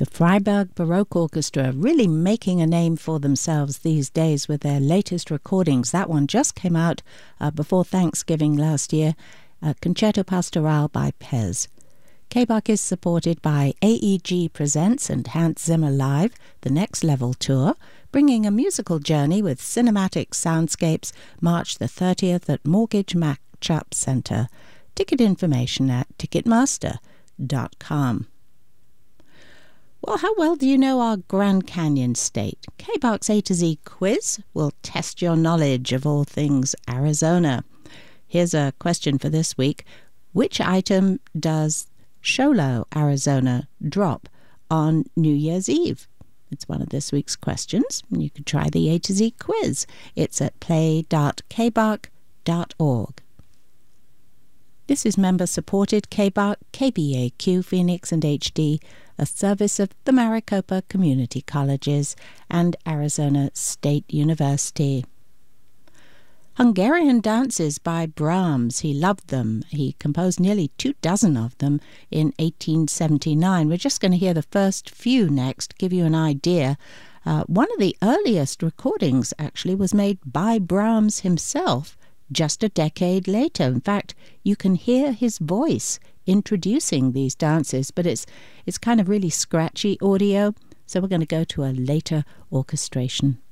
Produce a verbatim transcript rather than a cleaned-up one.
The Freiburg Baroque Orchestra really making a name for themselves these days with their latest recordings. That one just came out uh, before Thanksgiving last year, uh, Concerto Pastoral by Pez. K-Bach is supported by A E G Presents and Hans Zimmer Live, the Next Level Tour, bringing a musical journey with cinematic soundscapes March the thirtieth at Mortgage Matchup Center. Ticket information at ticketmaster dot com. Well, how well do you know our Grand Canyon State? K-Bach's A to Z quiz will test your knowledge of all things Arizona. Here's a question for this week. Which item does Show Low, Arizona drop on New Year's Eve? It's one of this week's questions. You can try the A to Z quiz. It's at play dot k bach dot org. This is member-supported K-Bach, K B A Q, Phoenix and H D, a service of the Maricopa Community Colleges and Arizona State University. Hungarian Dances by Brahms. He loved them. He composed nearly two dozen of them in eighteen seventy-nine. We're just going to hear the first few next, give you an idea. Uh, one of the earliest recordings, actually, was made by Brahms himself just a decade later. In fact, you can hear his voice introducing these dances, but it's it's kind of really scratchy audio, so we're going to go to a later orchestration.